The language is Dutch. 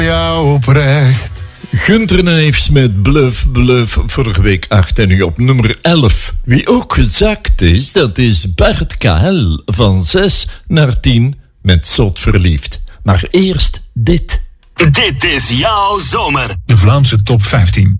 Ja, oprecht. Gunter Nijfs met Bluff Bluff, vorige week 8 en nu op nummer 11. Wie ook gezakt is, dat is Bart KL van 6 naar 10 met Zot Verliefd. Maar eerst dit. Dit is jouw zomer. De Vlaamse top 15.